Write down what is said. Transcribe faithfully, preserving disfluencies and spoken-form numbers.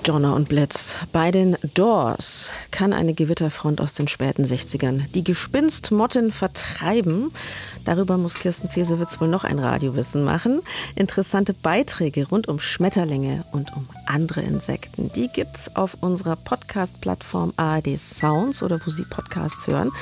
Donner und Blitz. Bei den Doors kann eine Gewitterfront aus den späten sechzigern die Gespinstmotten vertreiben. Darüber muss Kirsten Zesewitz wohl noch ein Radiowissen machen. Interessante Beiträge rund um Schmetterlinge und um andere Insekten, die gibt's auf unserer Podcast-Plattform A R D Sounds oder wo Sie Podcasts hören.